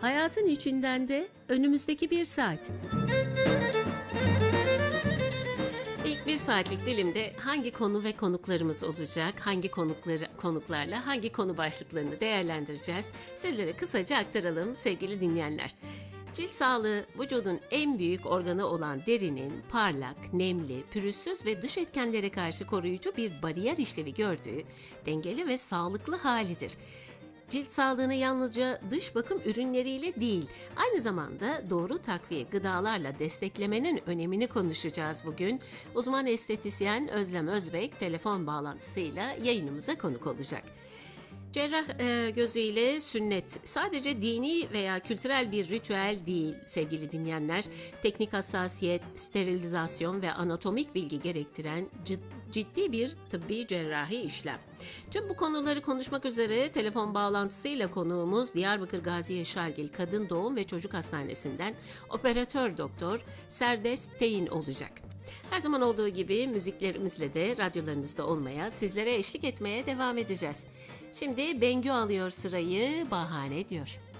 Hayatın içinden de önümüzdeki bir saat. İlk bir saatlik dilimde hangi konu ve konuklarımız olacak, hangi konuklarla hangi konu başlıklarını değerlendireceğiz, sizlere kısaca aktaralım sevgili dinleyenler. Cilt sağlığı, vücudun en büyük organı olan derinin parlak, nemli, pürüzsüz ve dış etkenlere karşı koruyucu bir bariyer işlevi gördüğü dengeli ve sağlıklı halidir. Cilt sağlığını yalnızca dış bakım ürünleriyle değil, aynı zamanda doğru takviye gıdalarla desteklemenin önemini konuşacağız bugün. Uzman estetisyen Özlem Özbek telefon bağlantısıyla yayınımıza konuk olacak. Cerrah gözüyle sünnet sadece dini veya kültürel bir ritüel değil sevgili dinleyenler. Teknik hassasiyet, sterilizasyon ve anatomik bilgi gerektiren ciddi bir tıbbi cerrahi işlem. Tüm bu konuları konuşmak üzere telefon bağlantısıyla konuğumuz Diyarbakır Gazi Yaşargil Kadın Doğum ve Çocuk Hastanesi'nden operatör doktor Serdes Teyin olacak. Her zaman olduğu gibi müziklerimizle de radyolarınızda olmaya, sizlere eşlik etmeye devam edeceğiz. Şimdi Bengü alıyor sırayı, bahane diyor.